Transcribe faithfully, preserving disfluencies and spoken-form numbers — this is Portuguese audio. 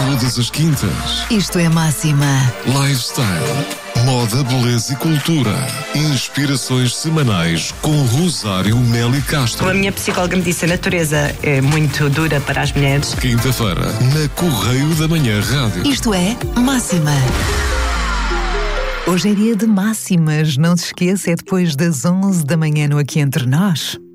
todas as quintas. Isto é Máxima. Lifestyle, moda, beleza e cultura. Inspirações semanais com Rosário Meli Castro. A minha psicóloga me disse: a natureza é muito dura para as mulheres. Quinta-feira, na Correio da Manhã Rádio. Isto é Máxima. Hoje é dia de máximas. Não se esqueça, é depois das onze da manhã no Aqui Entre Nós.